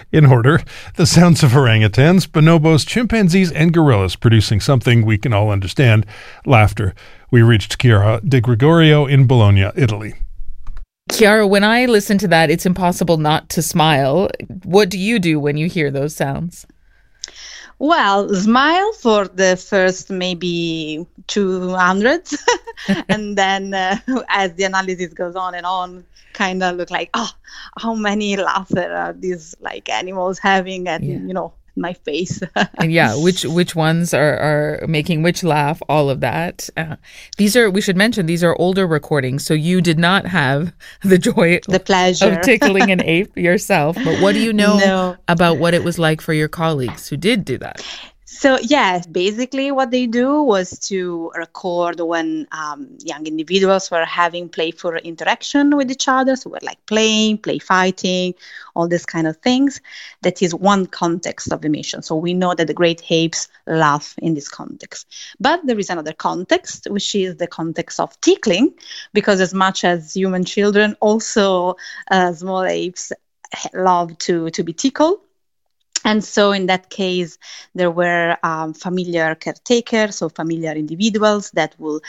In order, the sounds of orangutans, bonobos, chimpanzees, and gorillas producing something we can all understand, laughter. We reached Chiara De Gregorio in Bologna, Italy. Chiara, when I listen to that, it's impossible not to smile. What do you do when you hear those sounds? Well, smile for the first maybe 200. And then as the analysis goes on and on, kind of look like, oh, how many laughter are these like animals having at, my face. And which ones are making which laugh, all of that. We should mention, these are older recordings, so you did not have the pleasure of tickling an ape yourself. But what do you know about what it was like for your colleagues who did do that? So, yes, basically what they do was to record when young individuals were having playful interaction with each other. So we're like playing, play fighting, all these kind of things. That is one context of emission. So we know that the great apes laugh in this context. But there is another context, which is the context of tickling, because as much as human children, also small apes love to be tickled. And so in that case, there were familiar caretakers, so familiar individuals that will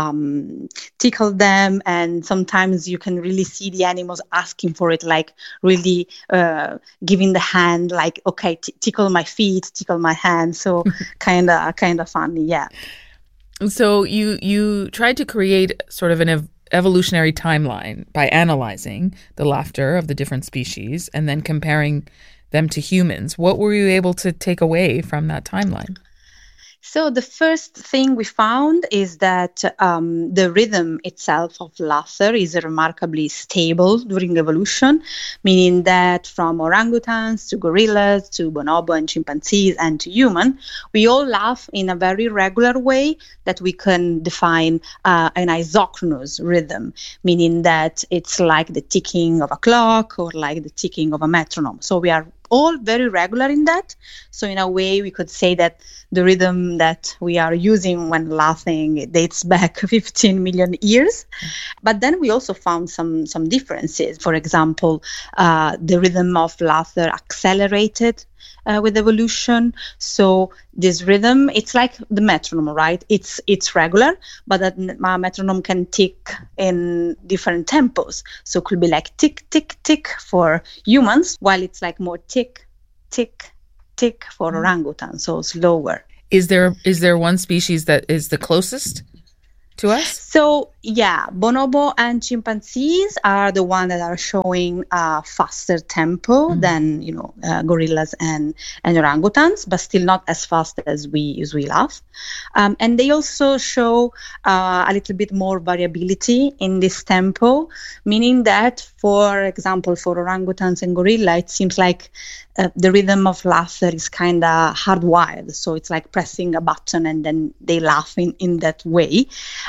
tickle them. And sometimes you can really see the animals asking for it, like really giving the hand, like, okay, tickle my feet, tickle my hand. So kind of funny, yeah. So you tried to create sort of an evolutionary timeline by analyzing the laughter of the different species and then comparing them to humans. What were you able to take away from that timeline? So the first thing we found is that the rhythm itself of laughter is remarkably stable during evolution, meaning that from orangutans to gorillas to bonobo and chimpanzees and to human, we all laugh in a very regular way that we can define an isochronous rhythm, meaning that it's like the ticking of a clock or like the ticking of a metronome. So we are all very regular in that. So in a way, we could say that the rhythm that we are using when laughing dates back 15 million years. But then we also found some differences. For example, the rhythm of laughter accelerated with evolution. So this rhythm, it's like the metronome, right? It's regular, but that metronome can tick in different tempos. So it could be like tick, tick, tick for humans, while it's like more tick, tick, tick for orangutan, so slower. Is there one species that is the closest to us? So yeah, bonobo and chimpanzees are the ones that are showing a faster tempo than gorillas and orangutans, but still not as fast as we laugh. And they also show a little bit more variability in this tempo, meaning that, for example, for orangutans and gorilla, it seems like the rhythm of laughter is kind of hardwired. So it's like pressing a button and then they laugh in that way.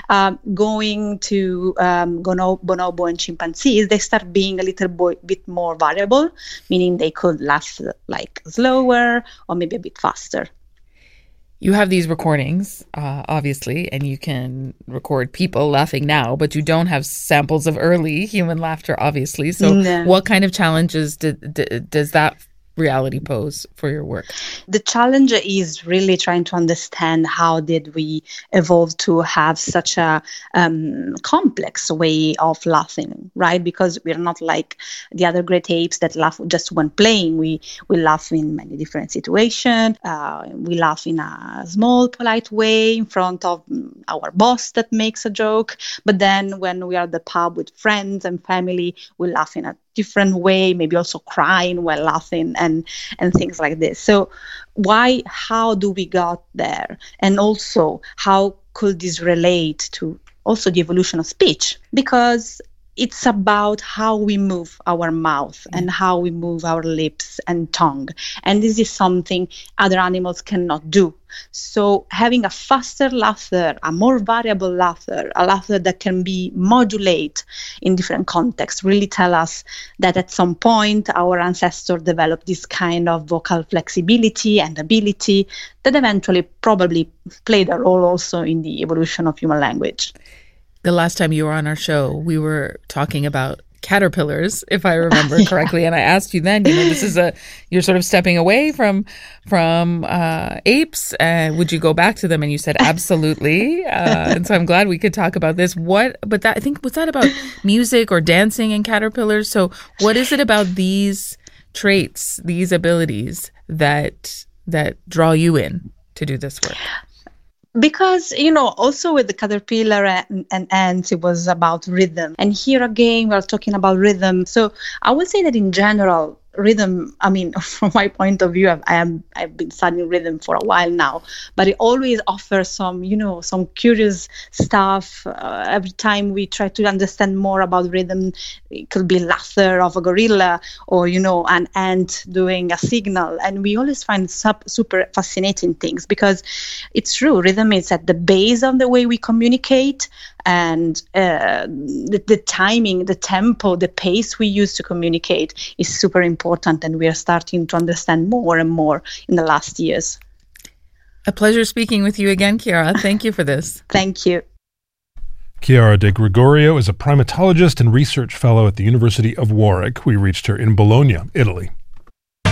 Going to bonobo and chimpanzees, they start being a little bit more variable, meaning they could laugh like slower or maybe a bit faster. You have these recordings, obviously, and you can record people laughing now, but you don't have samples of early human laughter, obviously. So What kind of challenges does that reality pose for your work? The challenge is really trying to understand how did we evolve to have such a complex way of laughing, right? Because we're not like the other great apes that laugh just when playing. We laugh in many different situations. We laugh in a small, polite way in front of our boss that makes a joke. But then when we are at the pub with friends and family, we laugh in a different way, maybe also crying while laughing and things like this. So how do we got there? And also, how could this relate to also the evolution of speech? Because it's about how we move our mouth and how we move our lips and tongue. And this is something other animals cannot do. So having a faster laughter, a more variable laughter, a laughter that can be modulated in different contexts, really tell us that at some point our ancestors developed this kind of vocal flexibility and ability that eventually probably played a role also in the evolution of human language. The last time you were on our show, we were talking about caterpillars, if I remember correctly. And I asked you then, you're sort of stepping away from apes. Would you go back to them? And you said absolutely. And so I'm glad we could talk about this. Was that about music or dancing in caterpillars? So what is it about these traits, these abilities that draw you in to do this work? Because, also with the caterpillar and ants, it was about rhythm. And here again, we're talking about rhythm. So I would say that in general, rhythm, from my point of view, I've been studying rhythm for a while now, but it always offers some curious stuff. Every time we try to understand more about rhythm, it could be laughter of a gorilla or, an ant doing a signal. And we always find super fascinating things because it's true. Rhythm is at the base of the way we communicate, and the timing, the tempo, the pace we use to communicate is super important, and we are starting to understand more and more in the last years. A pleasure speaking with you again, Chiara. Thank you for this. Thank you. Chiara De Gregorio is a primatologist and research fellow at the University of Warwick. We reached her in Bologna, Italy.